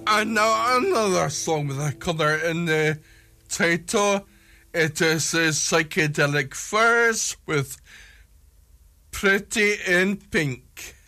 And now another song with a colour in the title. It is Psychedelic Furs with Pretty in Pink.